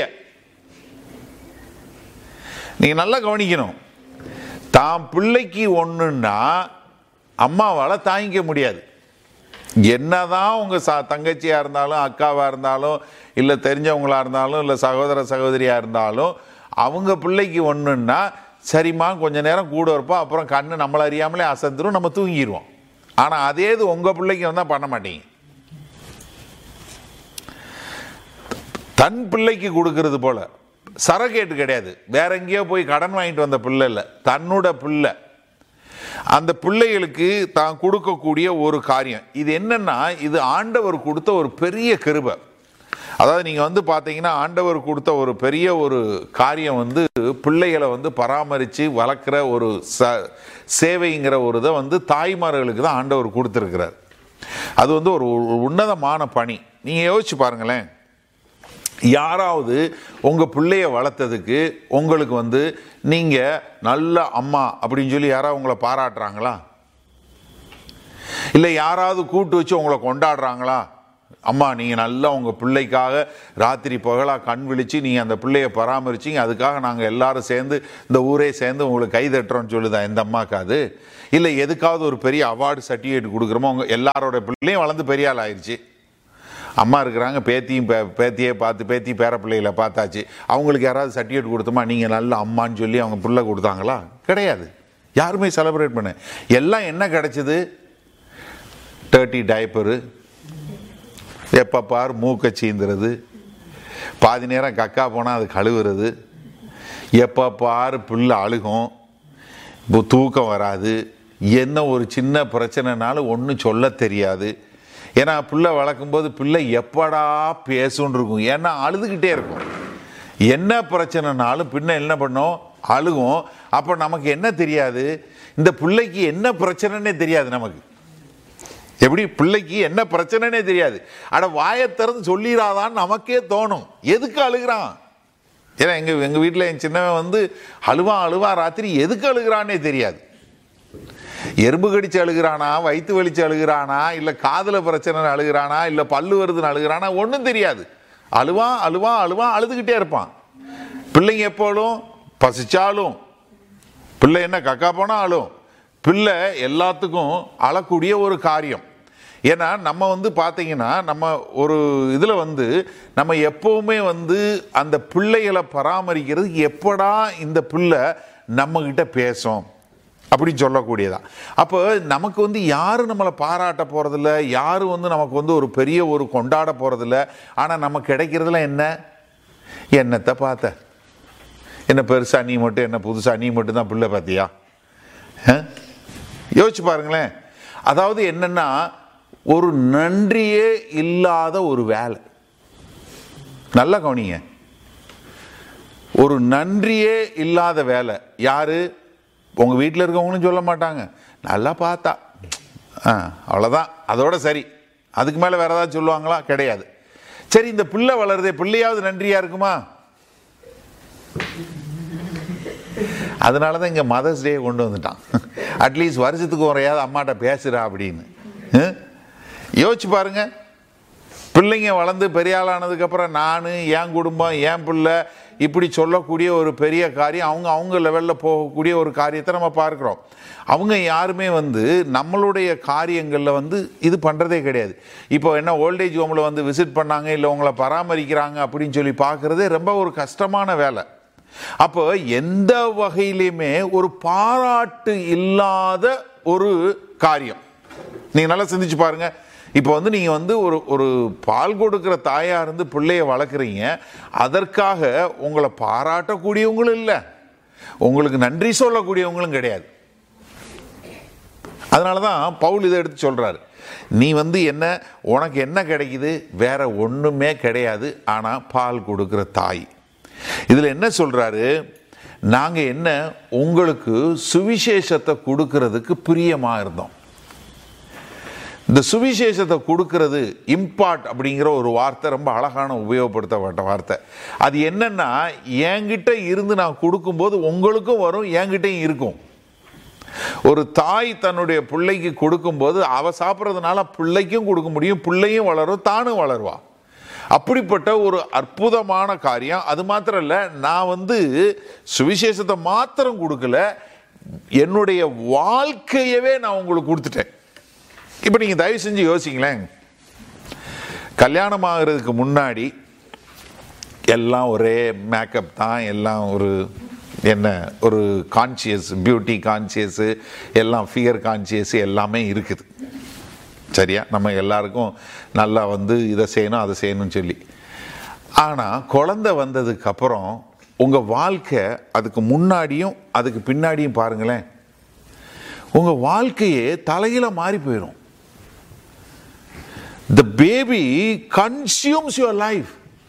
Speaker 1: நீங்க நல்லா கவனிக்கணும். தான் பிள்ளைக்கு ஒண்ணுன்னா அம்மாவால தாங்கிக்க முடியாது. என்னதான் உங்க தங்கச்சியா இருந்தாலும், அக்காவா இருந்தாலும், இல்லை தெரிஞ்சவங்களா இருந்தாலும், இல்லை சகோதர சகோதரியா இருந்தாலும், அவங்க பிள்ளைக்கு ஒண்ணுன்னா சரிம்மா கொஞ்ச நேரம் கூட இருப்போம், அப்புறம் கண்ணு நம்மளை அறியாமலே அசந்துரும், நம்ம தூங்கிடுவோம். ஆனா அதே இது உங்க பிள்ளைக்கு வந்தா பண்ண மாட்டீங்க. தன் பிள்ளைக்கு கொடுக்கறது போல சரகேட்டு கிடையாது. வேற எங்கேயோ போய் கடன் வாங்கிட்டு வந்த பிள்ளை இல்லை, தன்னோட பிள்ளை. அந்த பிள்ளைகளுக்கு தான் கொடுக்கக்கூடிய ஒரு காரியம் இது என்னன்னா, இது ஆண்டவர் கொடுத்த ஒரு பெரிய கிருபை. அதாவது நீங்க பார்த்தீங்கன்னா ஆண்டவர் கொடுத்த ஒரு பெரிய ஒரு காரியம் பிள்ளைகளை பராமரித்து வளர்க்குற ஒரு சேவைங்கிற ஒரு இதை தாய்மார்களுக்கு தான் ஆண்டவர் கொடுத்துருக்கிறார். அது ஒரு உன்னதமான பணி. நீங்க யோசிச்சு பாருங்களேன், யாராவது உங்க பிள்ளைய வளர்த்ததுக்கு உங்களுக்கு நீங்க நல்ல அம்மா அப்படின்னு சொல்லி யாராவது உங்களை பாராட்டுறாங்களா? இல்லை யாராவது கூட்டு வச்சு உங்களை கொண்டாடுறாங்களா? அம்மா நீங்கள் நல்லா உங்கள் பிள்ளைக்காக ராத்திரி பகலாக கண் விழிச்சு நீங்கள் அந்த பிள்ளைய பராமரிச்சிங்க, அதுக்காக நாங்கள் எல்லாரும் சேர்ந்து இந்த ஊரே சேர்ந்து உங்களுக்கு கை தட்டுறோன்னு சொல்லுதா எந்த அம்மாக்காது? இல்லை எதுக்காவது ஒரு பெரிய அவார்டு சர்டிஃபிகேட் கொடுக்குறோமோ? உங்கள் எல்லாரோட பிள்ளையும் வளர்ந்து பெரிய ஆள் ஆயிடுச்சு, அம்மா இருக்கிறாங்க, பேத்தியை பார்த்து பேத்தி பேர பிள்ளைகளை பார்த்தாச்சு, அவங்களுக்கு யாராவது சர்டிஃபிகேட் கொடுத்தோமா நீங்கள் நல்ல அம்மான்னு சொல்லி அவங்க பிள்ளை கொடுத்தாங்களா? கிடையாது. யாருமே செலிப்ரேட் பண்ண. எல்லாம் என்ன கிடைச்சது? 30 டைப்பரு, எப்போ பார் மூக்கை சீந்துறது, பாதி நேரம் கக்கா போனால் அது கழுவுறது, எப்போ பார் பிள்ளை அழுகும், இப்போ தூக்கம் வராது, என்ன ஒரு சின்ன பிரச்சனைனாலும் ஒன்றும் சொல்ல தெரியாது. ஏன்னா பிள்ளை வளர்க்கும்போது பிள்ளை எப்படா பேசுன்னு இருக்கும், ஏன்னா அழுதுகிட்டே இருக்கும். என்ன பிரச்சனைனாலும் பின்ன என்ன பண்ணோம், அழுகும். அப்போ நமக்கு என்ன தெரியாது, இந்த பிள்ளைக்கு என்ன பிரச்சனைன்னே தெரியாது. நமக்கு எப்படி பிள்ளைக்கு என்ன பிரச்சனைனே தெரியாது. அட வாயை திறந்து சொல்லிடாதான்னு நமக்கே தோணும். எதுக்கு அழுகிறான்? ஏன்னா எங்கள் வீட்டில் என் சின்னவன் வந்து அழுவான் ராத்திரி, எதுக்கு அழுகிறானே தெரியாது. எறும்பு கடிச்சு அழுகிறானா, வயிற்று வலிச்சு அழுகிறானா, இல்லை காதில் பிரச்சனை அழுகிறானா, இல்லை பல்லு வருதுன்னு அழுகிறானா, ஒன்றும் தெரியாது. அழுவான் அழுதுகிட்டே இருப்பான். பிள்ளைங்க எப்போதும் பசிச்சாலும், பிள்ளை என்ன கக்கா போனால் அழும். பிள்ளை எல்லாத்துக்கும் அழக்கூடிய ஒரு காரியம். ஏன்னா நம்ம வந்து பார்த்தீங்கன்னா, நம்ம ஒரு இதில் வந்து நம்ம எப்போவுமே வந்து அந்த பிள்ளைகளை பராமரிக்கிறது, எப்படா இந்த பிள்ளை நம்மக்கிட்ட பேசும் அப்படின்னு சொல்லக்கூடியதான். அப்போ நமக்கு வந்து யாரும் நம்மளை பாராட்ட போகிறதில்ல, யாரும் வந்து நமக்கு வந்து ஒரு பெரிய ஒரு கொண்டாட போகிறதில்ல. ஆனால் நமக்கு கிடைக்கிறதுல என்னத்தை பார்த்த, என்ன பெருசாக நீ மட்டும், என்ன புதுசாக நீ மட்டும் தான் பிள்ளை பார்த்தியா? யோசிச்சு பாருங்களேன். அதாவது என்னன்னா, ஒரு நன்றியே இல்லாத ஒரு வேலை. நல்லா கவனிங்க, ஒரு நன்றியே இல்லாத வேலை. யாரு? உங்க வீட்டில் இருக்கவங்களும் சொல்ல மாட்டாங்க, நல்லா பார்த்தா அவ்வளோதான், அதோட சரி. அதுக்கு மேலே வேற ஏதாவது சொல்லுவாங்களா? கிடையாது. சரி, இந்த பிள்ளை வளருதே, பிள்ளையாவது நன்றியா இருக்குமா? அதனால தான் இங்கே மதர்ஸ் டே கொண்டு வந்துட்டான். அட்லீஸ்ட் வருஷத்துக்கு ஒரையாவது அம்மாட்ட பேசுகிறா அப்படின்னு. யோசிச்சு பாருங்க. பிள்ளைங்க வளர்ந்து பெரிய ஆளானதுக்கப்புறம் நான், என் குடும்பம், என் பிள்ளை இப்படி சொல்லக்கூடிய ஒரு பெரிய காரியம், அவங்க லெவலில் போகக்கூடிய ஒரு காரியத்தை நம்ம பார்க்குறோம். அவங்க யாருமே வந்து நம்மளுடைய காரியங்களில் வந்து இது பண்ணுறதே கிடையாது. இப்போ என்ன ஓல்டேஜ் ஹோமில் வந்து விசிட் பண்ணாங்க, இல்லை உங்களை பராமரிக்கிறாங்க அப்படின்னு சொல்லி பார்க்குறதே ரொம்ப ஒரு கஷ்டமான வேலை. அப்போ எந்த வகையிலுமே ஒரு பாராட்டு இல்லாத ஒரு காரியம். நீங்க நல்லா சிந்திச்சு பாருங்க. இப்போ வந்து நீங்க வந்து ஒரு பால் கொடுக்கிற தாயா இருந்து பிள்ளைய வளர்க்குறீங்க, அதற்காக உங்களை பாராட்டக்கூடியவங்களும் இல்லை, உங்களுக்கு நன்றி சொல்லக்கூடியவங்களும் கிடையாது. அதனாலதான் பவுல் இதை எடுத்து சொல்றாரு, நீ வந்து என்ன, உனக்கு என்ன கிடைக்குது? வேற ஒண்ணுமே கிடையாது, ஆனா பால் கொடுக்கிற தாய். இதுல என்ன சொல்றாரு, நாங்க என்ன உங்களுக்கு சுவிசேஷத்தை கொடுக்கிறதுக்கு பிரியமா இருந்தோம். இந்த சுவிசேஷத்தை கொடுக்கிறது, இம்பார்ட் அப்படிங்கிற ஒரு வார்த்தை ரொம்ப அழகான உபயோகப்படுத்தப்பட்ட வார்த்தை. அது என்னன்னா, என்கிட்ட இருந்து நான் கொடுக்கும்போது உங்களுக்கும் வரும், என்கிட்டையும் இருக்கும். ஒரு தாய் தன்னுடைய பிள்ளைக்கு கொடுக்கும்போது அவ சாப்பிட்றதுனால பிள்ளைக்கும் கொடுக்க முடியும், பிள்ளையும் வளரும், தானும் வளருவா. அப்படிப்பட்ட ஒரு அற்புதமான காரியம். அது மாத்திரம் இல்லை, நான் வந்து சுவிசேஷத்தை மாத்திரம் கொடுக்கல, என்னுடைய வாழ்க்கையவே நான் உங்களுக்கு கொடுத்துட்டேன். இப்போ நீங்கள் தயவு செஞ்சு யோசிங்களேன். கல்யாணம் ஆகிறதுக்கு முன்னாடி எல்லாம் ஒரே மேக்கப் தான், எல்லாம் ஒரு என்ன ஒரு கான்சியஸ், பியூட்டி கான்சியஸு, எல்லாம் ஃபிகர் கான்சியஸ் எல்லாமே இருக்குது. சரியா? நம்ம எல்லாருக்கும் நல்லா வந்து இதை செய்யணும் அதை செய்யணும்னு சொல்லி. ஆனால் குழந்தை வந்ததுக்கு அப்புறம் உங்கள் வாழ்க்கை, அதுக்கு முன்னாடியும் அதுக்கு பின்னாடியும் பாருங்களேன், உங்கள் வாழ்க்கையே தலையில மாறி போயிடும். The baby consumes your life.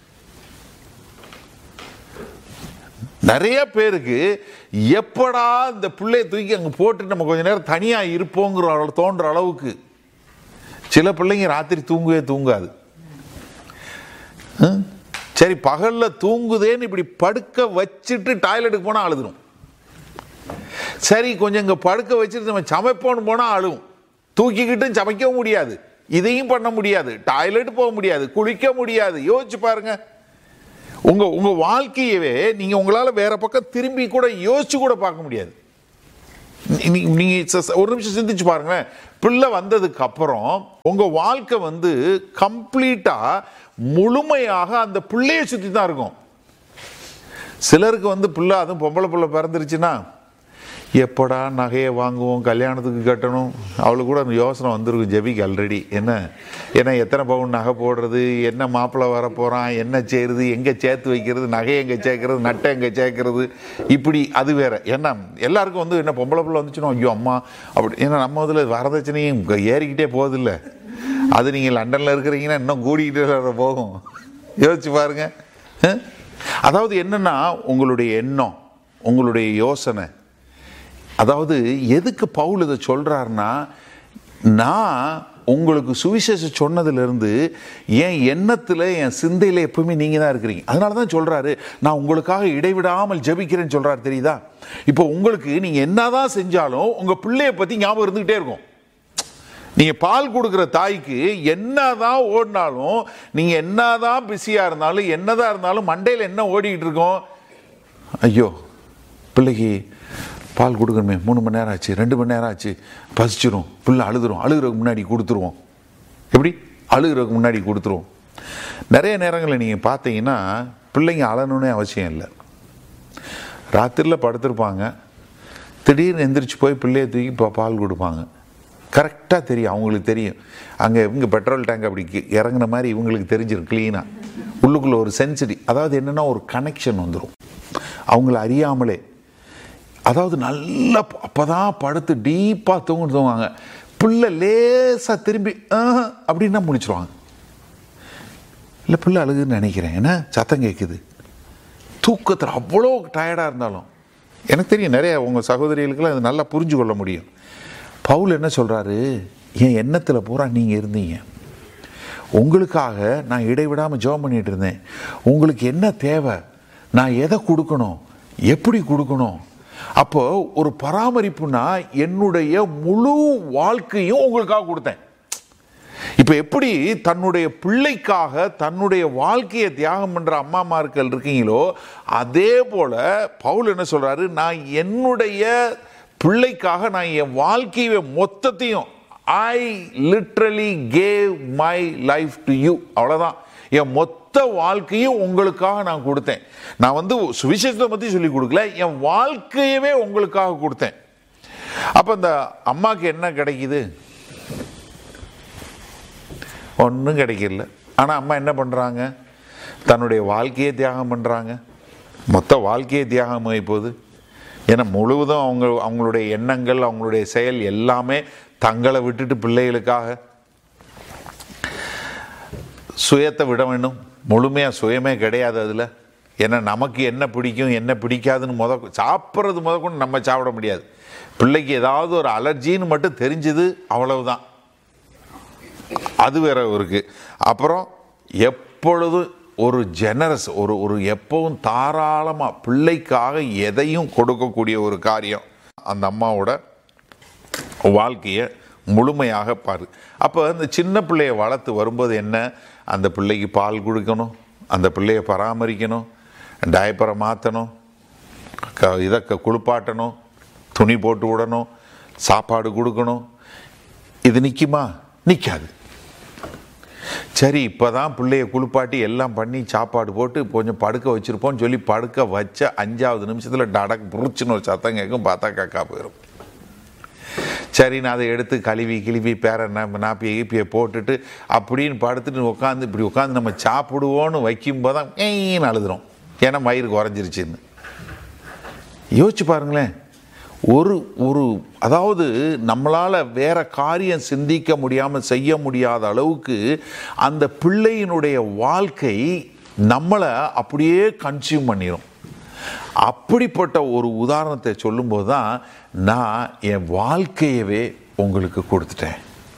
Speaker 1: நிறைய பேருக்கு எப்படா இந்த பிள்ளையை தூக்கி அங்கே போட்டு நம்ம கொஞ்ச நேரம் தனியாக இருப்போங்கிற தோன்ற அளவுக்கு. சில பிள்ளைங்க ராத்திரி தூங்கவே தூங்காது. சரி, பகல்ல தூங்குதேன்னு இப்படி படுக்க வச்சுட்டு டாய்லெட்டுக்கு போனால் அழுதுடும். சரி, கொஞ்சம் இங்கே படுக்க வச்சுட்டு நம்ம சமைப்போன்னு போனால் அழுவும். தூக்கிக்கிட்டு சமைக்கவும் முடியாது, இதையும் பண்ண முடியாது, டாய்லெட் போக முடியாது, குளிக்க முடியாது. யோசிச்சு பாருங்க. உங்க வாழ்க்கையவே நீங்க உங்களால வேற பக்கம் திரும்பி கூட யோசிச்சு கூட பார்க்க முடியாது. நீங்க ஒரு நிமிஷம் சிந்திச்சு பாருங்களேன். பிள்ளை வந்ததுக்கு அப்புறம் உங்க வாழ்க்கை வந்து கம்ப்ளீட்டா முழுமையாக அந்த பிள்ளையை சுத்தி தான் இருக்கும். சிலருக்கு வந்து பிள்ளை, அதுவும் பொம்பளை பிள்ளை பிறந்துருச்சுன்னா எப்படா நகையை வாங்குவோம், கல்யாணத்துக்கு கட்டணும், அவளுக்கு கூட அந்த யோசனை வந்துருக்கும் ஜெபிக்கு ஆல்ரெடி. ஏன்னா எத்தனை பவுன் நகை போடுறது, என்ன மாப்பிள்ளை வர போகிறான், என்ன செய்கிறது, எங்கே சேர்த்து வைக்கிறது, நகையை எங்கே சேர்க்கறது, நட்டை எங்கே சேர்க்கறது, இப்படி அது வேற. ஏன்னா எல்லாருக்கும் வந்து என்ன பொம்பளை பிள்ளை வந்துச்சுன்னா ஐயோ அம்மா அப்படி. ஏன்னா நம்ம இதில் வரதட்சணையும் ஏறிக்கிட்டே போகுதில்ல. அது நீங்கள் லண்டனில் இருக்கிறீங்கன்னா இன்னும் கூடிக்கிட்டே போகும். யோசிச்சு பாருங்க. அதாவது என்னன்னா உங்களுடைய எண்ணம், உங்களுடைய யோசனை. அதாவது எதுக்கு பவுல் இதை சொல்றாருன்னா, நான் உங்களுக்கு சுவிசேஷம் சொன்னதுலேருந்து என் எண்ணத்தில் என் சிந்தையில் எப்பவுமே நீங்கள் தான் இருக்கிறீங்க. அதனால தான் சொல்கிறாரு நான் உங்களுக்காக இடைவிடாமல் ஜெபிக்கிறேன்னு சொல்கிறாரு. தெரியுதா? இப்போ உங்களுக்கு நீங்கள் என்னதான் செஞ்சாலும் உங்கள் பிள்ளைய பற்றி ஞாபகம் இருந்துக்கிட்டே இருக்கும். நீங்கள் பால் கொடுக்குற தாய்க்கு என்னதான் ஓடினாலும், நீங்கள் என்னதான் பிஸியாக இருந்தாலும், என்னதான் இருந்தாலும் மண்டையில் என்ன ஓடிக்கிட்டு இருக்கோம், ஐயோ பிள்ளைக்கு பால் கொடுக்கணுமே, 3 மணி நேரம் ஆச்சு, 2 மணி நேரம் ஆச்சு, பசிச்சிரும், பிள்ளை அழுகிறதுக்கு முன்னாடி கொடுத்துருவோம். எப்படி அழுகிறதுக்கு முன்னாடி கொடுத்துருவோம். நிறைய நேரங்களில் நீங்கள் பார்த்தீங்கன்னா பிள்ளைங்க அழணுன்னே அவசியம் இல்லை. ராத்திரியில் படுத்திருப்பாங்க, திடீர்னு எந்திரிச்சு போய் பிள்ளையை தூக்கி பால் கொடுப்பாங்க. கரெக்டாக தெரியும், அவங்களுக்கு தெரியும். அங்கே இவங்க பெட்ரோல் டேங்க் அப்படி இறங்கின மாதிரி இவங்களுக்கு தெரிஞ்சிடும் க்ளீனாக. உள்ளுக்குள்ளே ஒரு சென்சிட்டி, அதாவது என்னென்னா ஒரு கனெக்ஷன் வந்துடும் அவங்கள அறியாமலே. அதாவது நல்லா அப்போ தான் படுத்து டீப்பாக தூங்குவாங்க. பிள்ளை லேசாக திரும்பி அப்படின்னா முடிச்சிருவாங்க. இல்லை பிள்ளை அழுகுன்னு நினைக்கிறேன், ஏன்னா சத்தம் கேட்குது. தூக்கத்தில் அவ்வளோ டயர்டாக இருந்தாலும் எனக்கு தெரியும் நிறைய உங்கள் சகோதரிகளுக்கெல்லாம் அது நல்லா புரிஞ்சு கொள்ள முடியும். பவுல் என்ன சொல்கிறாரு, என் எண்ணத்தில் பூரா நீங்கள் இருந்தீங்க, உங்களுக்காக நான் இடைவிடாமல் ஜெபம் பண்ணிகிட்டு இருந்தேன். உங்களுக்கு என்ன தேவை, நான் எதை கொடுக்கணும், எப்படி கொடுக்கணும். அப்போ ஒரு பராமரிப்புனா என்னுடைய முழு வாழ்க்கையும் உங்களுக்காக கொடுத்தேன். இப்போ எப்படி தன்னுடைய பிள்ளைக்காக தன்னுடைய வாழ்க்கையை தியாகம் பண்ணுற அம்மாமார்கள் இருக்கீங்களோ, அதே போல் பவுல் என்ன சொல்கிறாரு, நான் என்னுடைய பிள்ளைக்காக நான் என் வாழ்க்கையை மொத்தத்தையும் I literally gave my life to you. அவ்வளோதான். என் மொத்த வாழ்க்கையும் உங்களுக்காக நான் கொடுத்தேன். நான் வந்து சுவிசேஷத்தை பற்றி சொல்லி கொடுக்கல, என் வாழ்க்கையவே உங்களுக்காக கொடுத்தேன். அப்போ இந்த அம்மாவுக்கு என்ன கிடைக்குது? ஒன்றும் கிடைக்கல. ஆனால் அம்மா என்ன பண்ணுறாங்க, தன்னுடைய வாழ்க்கையை தியாகம் பண்ணுறாங்க. மொத்த வாழ்க்கையை தியாகம் ஆகி போகுது. ஏன்னா முழுவதும் அவங்களுடைய எண்ணங்கள், அவங்களுடைய செயல் எல்லாமே தங்களை விட்டுட்டு பிள்ளைகளுக்காக. சுயத்தை விட வேண்டும், முழுமையாக சுயமே கிடையாது அதில். ஏன்னா நமக்கு என்ன பிடிக்கும் என்ன பிடிக்காதுன்னு சாப்பிட்றது கொண்டு நம்ம சாப்பிட முடியாது. பிள்ளைக்கு ஏதாவது ஒரு அலர்ஜின்னு மட்டும் தெரிஞ்சுது, அவ்வளவுதான். அது வேற இருக்கு. அப்புறம் எப்பொழுதும் ஒரு ஜெனரஸ், ஒரு எப்பவும் தாராளமாக பிள்ளைக்காக எதையும் கொடுக்கக்கூடிய ஒரு காரியம். அந்த அம்மாவோட வாழ்க்கையை முழுமையாக பாரு. அப்போ அந்த சின்ன பிள்ளையை வளர்த்து வரும்போது என்ன, அந்த பிள்ளைக்கு பால் கொடுக்கணும், அந்த பிள்ளையை பராமரிக்கணும், டயப்பரை மாற்றணும், இதை குளிப்பாட்டணும், துணி போட்டு விடணும், சாப்பாடு கொடுக்கணும். இது நிற்குமா? நிற்காது. சரி இப்போ தான் பிள்ளையை குளிப்பாட்டி எல்லாம் பண்ணி சாப்பாடு போட்டு கொஞ்சம் படுக்க வச்சுருப்போம்னு சொல்லி படுக்க வச்ச 5வது நிமிஷத்தில் டடக் புரிச்சுன்னு ஒரு சத்தம் கேட்கும், பார்த்தா காக்கா போயிடும். சரி நான் அதை எடுத்து கழுவி பேர நாப்பியை போட்டுட்டு அப்படின்னு படுத்துட்டு இப்படி உட்காந்து நம்ம சாப்பிடுவோன்னு வைக்கும்போது தான் ஏன்னு அழுதுறோம். ஏன்னா வயிறு குறைஞ்சிருச்சுன்னு. யோசிச்சு பாருங்களேன். ஒரு அதாவது நம்மளால் வேற காரியம் சிந்திக்க முடியாமல் செய்ய முடியாத அளவுக்கு அந்த பிள்ளையினுடைய வாழ்க்கை நம்மளை அப்படியே கன்சியூம் பண்ணிடும். அப்படிப்பட்ட ஒரு உதாரணத்தை சொல்லும்போது தான் நான் என் வாழ்க்கையவே உங்களுக்கு கொடுத்துட்டேன்.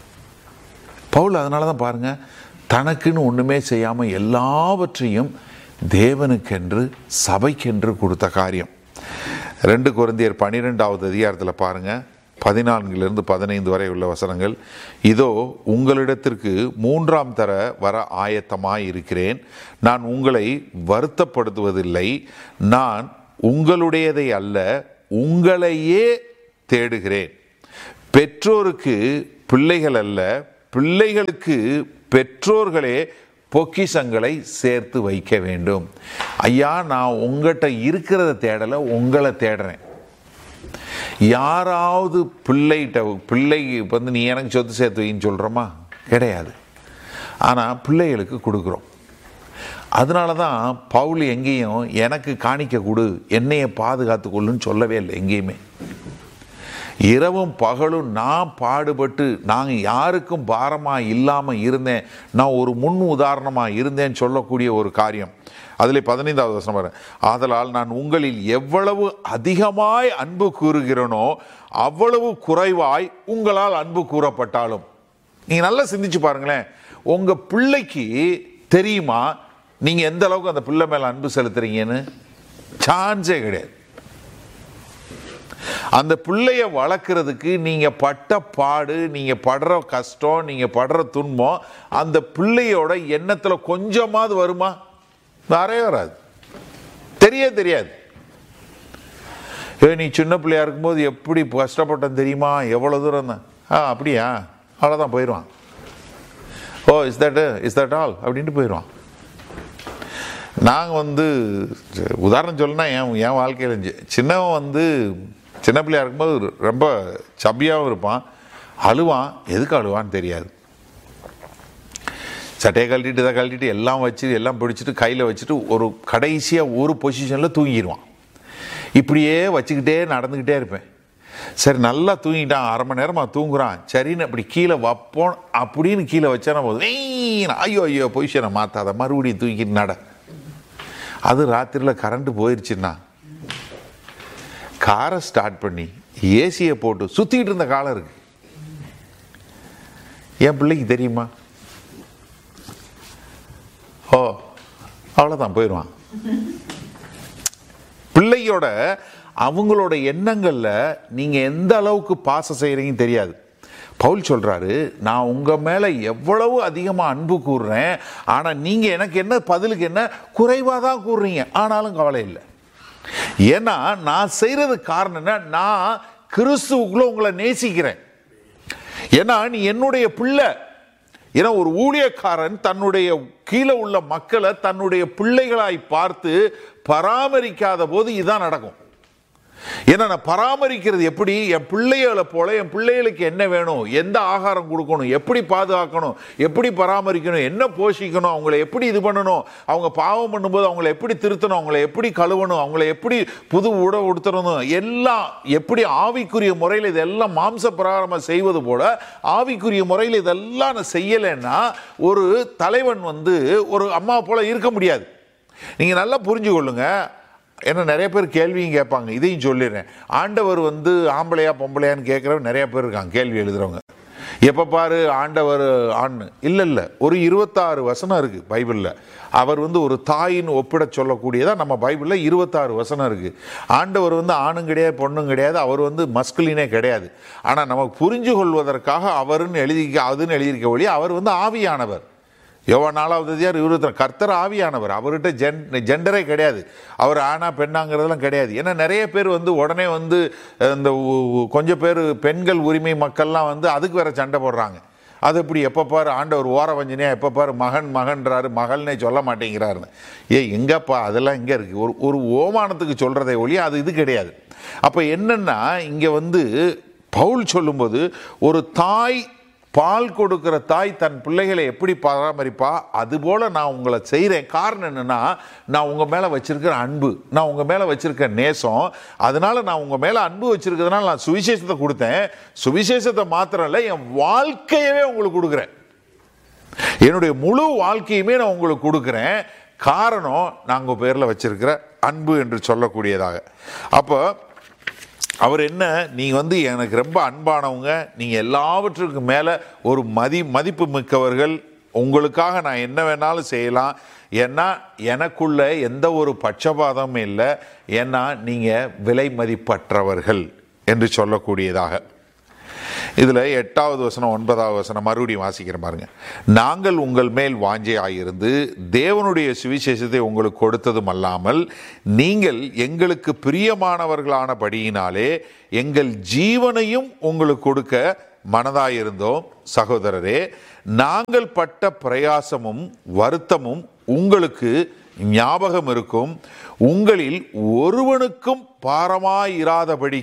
Speaker 1: பவுல் அதனால தான் பாருங்க, தனக்குன்னு ஒன்றுமே செய்யாமல் எல்லாவற்றையும் தேவனுக்கென்று சபைக்கென்று கொடுத்த காரியம். 2 கொரிந்தியர் 12வது அதிகாரத்தில் பாருங்க, 14 15 வரை உள்ள வசனங்கள். இதோ உங்களிடத்திற்கு 3ஆம் தர வர ஆயத்தமாய் இருக்கிறேன். நான் உங்களை வருத்தப்படுத்துவதில்லை. நான் உங்களுடையதை அல்ல, உங்களையே தேடுகிறேன். பெற்றோருக்கு பிள்ளைகள் அல்ல, பிள்ளைகளுக்கு பெற்றோர்களே பொக்கிஷங்களை சேர்த்து வைக்க வேண்டும். ஐயா, நான் உங்கள்கிட்ட இருக்கிறத தேடலை, உங்களை தேடுறேன். யாராவது பிள்ளைக்கு வந்து நீ எனக்கு சொத்து சேர்த்து வைன்னு சொல்கிறோமா? கிடையாது. ஆனால் பிள்ளைகளுக்கு கொடுக்குறோம். அதனால தான் பவுல் எங்கேயும் எனக்கு காணிக்க கொடு, என்னையை பாதுகாத்து கொள்ளுன்னு சொல்லவே இல்லை எங்கேயுமே. இரவும் பகலும் நான் பாடுபட்டு நான் யாருக்கும் பாரமாக இல்லாமல் இருந்தேன், நான் ஒரு முன் உதாரணமாக இருந்தேன்னு சொல்லக்கூடிய ஒரு காரியம். அதில் 15வது வசனம் பாருங்க. ஆதலால் நான் உங்களில் எவ்வளவு அதிகமாய் அன்பு கூறுகிறேனோ அவ்வளவு குறைவாய் உங்களால் அன்பு கூறப்பட்டாலும். நீங்கள் நல்லா சிந்திச்சு பாருங்களேன். உங்கள் பிள்ளைக்கு தெரியுமா நீங்கள் எந்த அளவுக்கு அந்த பிள்ளை மேலே அன்பு செலுத்துறீங்கன்னு? சான்ஸே கிடையாது. அந்த பிள்ளைய வளர்க்குறதுக்கு நீங்கள் பட்ட பாடு, நீங்கள் படுற கஷ்டம், நீங்கள் படுற துன்பம் அந்த பிள்ளையோட எண்ணத்தில் கொஞ்சமாவது வருமா? வரவே வராது. தெரியாது. நீ சின்ன பிள்ளையா இருக்கும்போது எப்படி கஷ்டப்பட்டேன் தெரியுமா, எவ்வளோ தூரம் தான். அப்படியா, அவ்வளோதான், போயிடுவான். ஓ இஸ் தட் ஆல் அப்படின்ட்டு போயிடுவான். நாங்கள் வந்து உதாரணம் சொல்லணும்னா என் வாழ்க்கையில் சின்னவன் சின்ன பிள்ளையா இருக்கும்போது ரொம்ப சப்பியாகவும் இருப்பான், அழுவான். எதுக்கு அழுவான்னு தெரியாது. சட்டையை கழட்டிட்டு இதை கழட்டிட்டு எல்லாம் வச்சு எல்லாம் பிடிச்சிட்டு கையில் வச்சுட்டு ஒரு கடைசியாக ஒரு பொசிஷனில் தூங்கிடுவான். இப்படியே வச்சுக்கிட்டே நடந்துக்கிட்டே இருப்பேன். சரி நல்லா தூங்கிட்டான், அரை மணி நேரமாக தூங்குறான், சரின்னு அப்படி கீழே வைப்போம் அப்படின்னு கீழே வச்சா போது ஐயோ பொசிஷனை மாற்றாத, மறுபடியும் தூங்கிட்டு நட. அது ராத்திரியில் கரண்ட் போயிடுச்சுன்னா காரை ஸ்டார்ட் பண்ணி ஏசியை போட்டு சுற்றிக்கிட்டு இருந்த காலம் இருக்கு. என் பிள்ளைக்கு தெரியுமா? ஓ அவ்வளோதான், போயிடுவான். பிள்ளையோட அவங்களோட எண்ணங்களில் நீங்கள் எந்த அளவுக்கு பாசம் செய்கிறீங்கன்னு தெரியாது. பவுல் சொல்கிறாரு, நான் உங்கள் மேலே எவ்வளவு அதிகமாக அன்பு கூறுறேன், ஆனால் நீங்கள் எனக்கு என்ன பதிலுக்கு என்ன குறைவாக தான் கூறுறீங்க, ஆனாலும் கவலை இல்லை. ஏன்னா நான் செய்கிறதுக்கு காரணம் என்ன, நான் கிறிஸ்துவுக்குள்ள உங்களை நேசிக்கிறேன். ஏன்னா நீ என்னுடைய பிள்ளை. ஏன்னா ஒரு ஊழியக்காரன் தன்னுடைய கீழே உள்ள மக்களை தன்னுடைய பிள்ளைகளாய் பார்த்து பராமரிக்காத போது இதுதான் நடக்கும். ஏன்னா நான் பராமரிக்கிறது எப்படி, என் பிள்ளைகளை போல என் பிள்ளைகளுக்கு என்ன வேணும், எந்த ஆகாரம் கொடுக்கணும், எப்படி பாதுகாக்கணும், எப்படி பராமரிக்கணும், என்ன போஷிக்கணும், அவங்களை எப்படி இது பண்ணணும், அவங்க பாவம் பண்ணும்போது அவங்களை எப்படி திருத்தணும், அவங்களை எப்படி கழுவணும், அவங்களை எப்படி புது உடை உடுத்தணும், எல்லாம் எப்படி ஆவிக்குரிய முறையில் இதெல்லாம் மாம்ச பிரகாரமாக செய்வது போல ஆவிக்குரிய முறையில் இதெல்லாம் நான் செய்யலைன்னா ஒரு தலைவன் ஒரு அம்மா போல இருக்க முடியாது. நீங்கள் நல்லா புரிஞ்சு கொள்ளுங்க. ஏன்னா நிறைய பேர் கேள்வியும் கேட்பாங்க, இதையும் சொல்லிடுறேன். ஆண்டவர் ஆம்பளையா பொம்பளையான்னு கேட்குறவங்க நிறைய பேர் இருக்காங்க, கேள்வி எழுதுறவங்க. எப்போ பாரு ஆண்டவர் ஆண் இல்லை, ஒரு 26 வசனம் இருக்குது பைபிளில். அவர் ஒரு தாயின் ஒப்பிட சொல்லக்கூடியதாக நம்ம பைபிளில் 26 வசனம் இருக்குது. ஆண்டவர் ஆணும் கிடையாது பொண்ணும் கிடையாது, அவர் மஸ்குலினே கிடையாது. ஆனால் நமக்கு புரிஞ்சு கொள்வதற்காக அவருன்னு அதுன்னு எழுதியிருக்க வழி அவர் ஆவியானவர். யோவான் 4வது அதிகாரம் 20 கர்த்தர் ஆவியானவர், அவர்கிட்ட ஜெண்டரே கிடையாது, அவர் ஆனா பெண்ணாங்கிறதெல்லாம் கிடையாது. ஏன்னா நிறைய பேர் உடனே இந்த கொஞ்சம் பேர் பெண்கள் உரிமை மக்கள்லாம் அதுக்கு வேற சண்டை போடுறாங்க. அது எப்படி எப்போ பாரு ஆண்டவர் ஓர வஞ்சனையா, எப்போ பாரு மகன்றாரு, மகள்னே சொல்ல மாட்டேங்கிறாருன்னு. எங்கப்பா அதெல்லாம் இங்கே இருக்குது. ஒரு ஓமானத்துக்கு சொல்கிறதே ஒழிய அது இது கிடையாது. அப்போ என்னன்னா இங்கே பவுல் சொல்லும்போது ஒரு தாய், பால் கொடுக்கிற தாய் தன் பிள்ளைகளை எப்படி பராமரிப்பா அதுபோல் நான் உங்களை செய்கிறேன். காரணம் என்னென்னா நான் உங்கள் மேலே வச்சுருக்கிற அன்பு, நான் உங்கள் மேலே வச்சுருக்க நேசம். அதனால் நான் உங்கள் மேலே அன்பு வச்சுருக்கிறதுனால நான் சுவிசேஷத்தை கொடுத்தேன். சுவிசேஷத்தை மாத்திரம் இல்லை, என் வாழ்க்கையவே உங்களுக்கு கொடுக்குறேன், என்னுடைய முழு வாழ்க்கையுமே நான் உங்களுக்கு கொடுக்குறேன். காரணம் நான் உங்கள் பேரில் வச்சுருக்கிற அன்பு என்று சொல்லக்கூடியதாக. அப்போ அவர் என்ன, நீங்கள் எனக்கு ரொம்ப அன்பானவங்க, நீங்கள் எல்லாவற்றுக்கும் மேலே ஒரு மதிப்பு மிக்கவர்கள், உங்களுக்காக நான் என்ன வேணாலும் செய்யலாம், ஏன்னா எனக்குள்ள எந்த ஒரு பட்சபாதமும் இல்லை, ஏன்னா நீங்கள் விலை மதிப்பற்றவர்கள் என்று சொல்லக்கூடியதாக. இதில் 8வது வசனம் 9வது வசனம் மறுபடியும் வாசிக்கிற பாருங்க. நாங்கள் உங்கள் மேல் வாஞ்சையாயிருந்து தேவனுடைய சுவிசேஷத்தை உங்களுக்கு கொடுத்ததும் அல்லாமல் நீங்கள் எங்களுக்கு பிரியமானவர்களானபடியினாலே எங்கள் ஜீவனையும் உங்களுக்கு கொடுக்க மனதாயிருந்தோம். சகோதரரே, நாங்கள் பட்ட பிரயாசமும் வருத்தமும் உங்களுக்கு ஞாபகம் இருக்கும். உங்களில் ஒருவனுக்கும் பாரமாயிராதபடி